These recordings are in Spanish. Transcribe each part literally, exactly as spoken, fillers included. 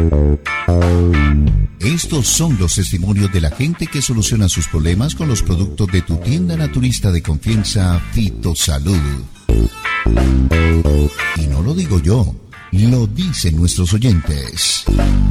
Estos son los testimonios de la gente que soluciona sus problemas con los productos de tu tienda naturista de confianza, Fitosalud. Y no lo digo yo, lo dicen nuestros oyentes.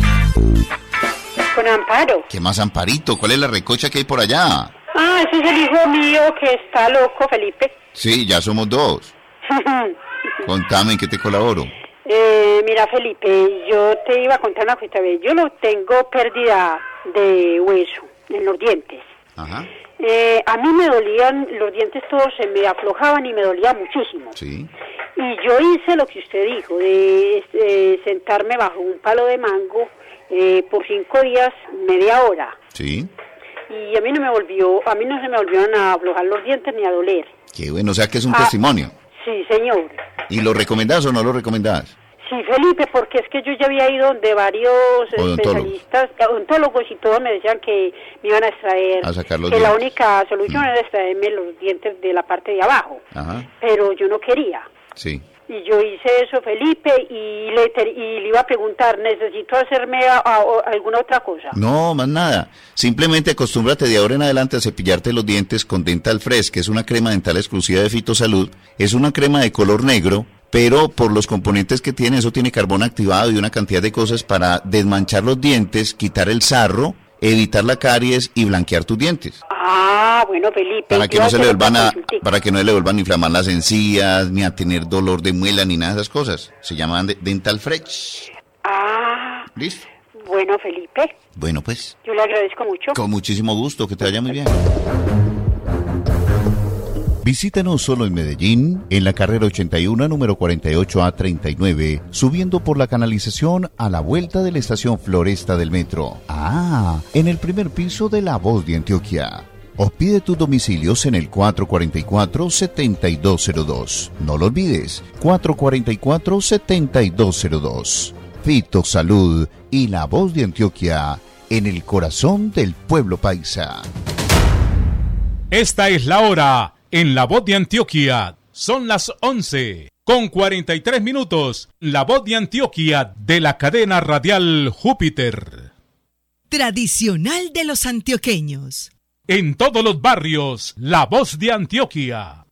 Con Amparo. ¿Qué más, Amparito? ¿Cuál es la recocha que hay por allá? Ah, ese es el hijo mío que está loco, Felipe. Sí, ya somos dos. Contame, ¿en qué te colaboro? Eh, mira, Felipe, yo te iba a contar una cosa. Yo no tengo pérdida de hueso en los dientes. Ajá. Eh, a mí me dolían, los dientes todos se me aflojaban y me dolía muchísimo. Sí. Y yo hice lo que usted dijo, de, de sentarme bajo un palo de mango eh, por cinco días, media hora. Sí. Y a mí no me volvió, a mí no se me volvieron a aflojar los dientes ni a doler. Qué bueno, o sea que es un ah, testimonio. Sí, señor. ¿Y lo recomendás o no lo recomendás? Sí, Felipe, porque es que yo ya había ido donde varios Odontólogos. especialistas, odontólogos, y todos me decían que me iban a extraer, a sacar los que dientes. la única solución mm. era extraerme los dientes de la parte de abajo. Ajá. Pero yo no quería. Sí. Y yo hice eso, Felipe, y le, y le iba a preguntar, ¿necesito hacerme a, a, a alguna otra cosa? No, más nada. Simplemente acostúmbrate de ahora en adelante a cepillarte los dientes con Dental Fresh, que es una crema dental exclusiva de Fitosalud. Es una crema de color negro, pero por los componentes que tiene, eso tiene carbón activado y una cantidad de cosas para desmanchar los dientes, quitar el sarro, evitar la caries y blanquear tus dientes. Ah, bueno, Felipe. Para que no se le vuelvan a, para que no le vuelvan a inflamar las encías, ni a tener dolor de muela, ni nada de esas cosas. Se llaman Dental Fresh. Ah. ¿Listo? Bueno, Felipe. Bueno, pues. Yo le agradezco mucho. Con muchísimo gusto, que te vaya muy bien. Visítanos solo en Medellín, en la carrera ochenta y uno, número cuarenta y ocho A treinta y nueve, subiendo por la canalización a la vuelta de la estación Floresta del metro. Ah, en el primer piso de La Voz de Antioquia. O pide tus domicilios en el cuatro cuatro cuatro, siete dos cero dos. No lo olvides, cuatro cuatro cuatro, siete dos cero dos. Fitosalud y La Voz de Antioquia, en el corazón del pueblo paisa. Esta es la hora. En La Voz de Antioquia son las once con cuarenta y tres minutos. La Voz de Antioquia de la cadena radial Júpiter. Tradicional de los antioqueños. En todos los barrios, La Voz de Antioquia.